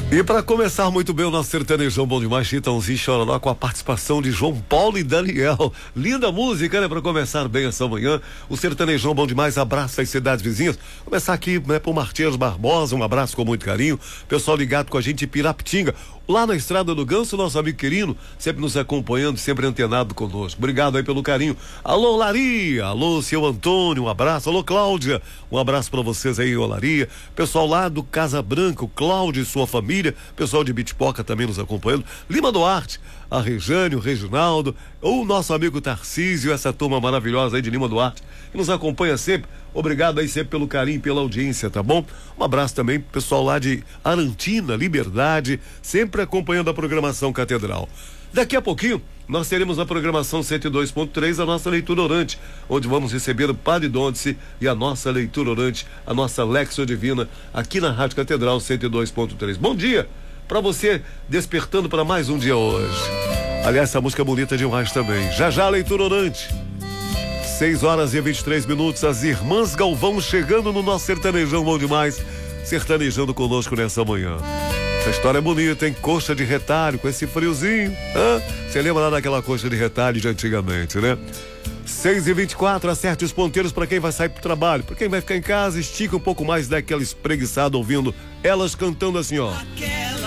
E para começar muito bem o nosso sertanejão bom demais, Chitãozinho e Chororó, com a participação de João Paulo e Daniel. Linda música, né? Para começar bem essa manhã, o sertanejão bom demais abraça as cidades vizinhas. Começar aqui, né, por Martins Barbosa, um abraço com muito carinho. Pessoal ligado com a gente em Pirapitinga, lá na Estrada do Ganso, nosso amigo Quirino, sempre nos acompanhando, sempre antenado conosco. Obrigado aí pelo carinho. Alô, Laria, alô, seu Antônio, um abraço. Alô, Cláudia, um abraço para vocês aí, Olaria. Pessoal lá do Casa Branca, o Cláudio e sua família. Pessoal de Bitipoca também nos acompanhando. Lima Duarte, a Rejane, o Reginaldo, o nosso amigo Tarcísio, essa turma maravilhosa aí de Lima Duarte, que nos acompanha sempre. Obrigado aí sempre pelo carinho e pela audiência, tá bom? Um abraço também pro pessoal lá de Arantina, Liberdade, sempre acompanhando a programação Catedral. Daqui a pouquinho, nós teremos na programação 102.3 a nossa leitura orante, onde vamos receber o Padre Dônice e a nossa leitura orante, a nossa Lexio Divina, aqui na Rádio Catedral 102.3. Bom dia para você, despertando para mais um dia hoje. Aliás, essa música é bonita demais também. Já já a leitura orante. 6h23, as irmãs Galvão chegando no nosso sertanejão bom demais, sertanejando conosco nessa manhã. Essa história é bonita, hein? Coxa de retalho, com esse friozinho. Você lembra lá daquela coxa de retalho de antigamente, né? 6h24, acerte os ponteiros para quem vai sair pro trabalho. Para quem vai ficar em casa, estica um pouco mais daquela espreguiçada ouvindo elas cantando assim, ó.